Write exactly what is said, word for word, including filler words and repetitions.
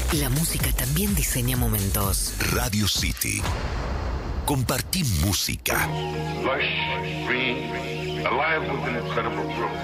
La música también diseña momentos. Radio City. Compartí música. Lush, green, alive with incredible growth.